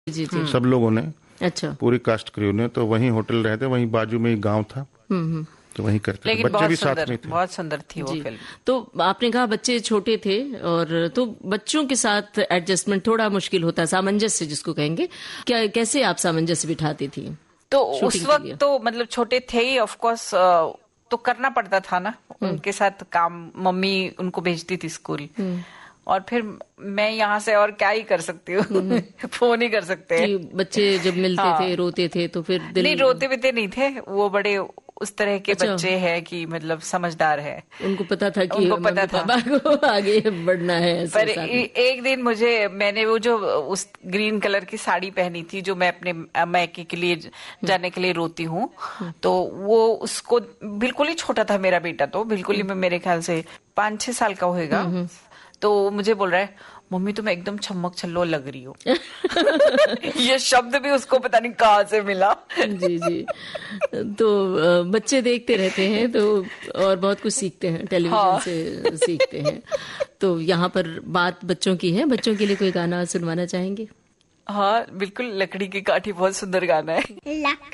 जी जी। सब लोगों ने, अच्छा। पूरी कास्ट क्रू ने, तो वहीं होटल रहते, वहीं बाजू में ही गांव था, तो वहीं करते थे। लेकिन बच्चे भी साथ में थे। बहुत सुंदर थी वो जी। फिल्म। तो आपने कहा बच्चे छोटे थे, और तो बच्चों के साथ एडजस्टमेंट थोड़ा मुश्किल होता है, सामंजस्य जिसको कहेंगे। क्या, कैसे आप सामंजस्य बिठाती थी? तो उस वक्त तो मतलब छोटे थे ही, ऑफ कोर्स, तो करना पड़ता था ना उनके साथ काम। मम्मी उनको भेजती थी स्कूल, और फिर मैं यहाँ से और क्या ही कर सकती हूँ। फोन ही कर सकते हैं। कि बच्चे जब मिलते हाँ। थे, रोते थे, तो फिर दिल... नहीं, रोते बीते नहीं थे वो, बड़े उस तरह के अच्छा। बच्चे हैं कि मतलब समझदार है। उनको पता था कि उनको पता था पापा को आगे बढ़ना है। पर एक दिन मैंने वो जो उस ग्रीन कलर की साड़ी पहनी थी, जो मैं अपने मायके के लिए जाने के लिए रोती हूँ, तो वो उसको, बिल्कुल ही छोटा था मेरा बेटा, तो बिल्कुल ही मेरे ख्याल से 5-6 साल का होएगा। तो मुझे बोल रहा है, मम्मी तुम एकदम छम्मक छल्लो लग रही हो। ये शब्द भी उसको पता नहीं कहाँ से मिला। जी जी। तो बच्चे देखते रहते हैं तो, और बहुत कुछ सीखते हैं, टेलीविजन से सीखते हैं। तो यहाँ पर बात बच्चों की है, बच्चों के लिए कोई गाना सुनवाना चाहेंगे? हाँ बिल्कुल, लकड़ी की काठी बहुत सुंदर गाना है।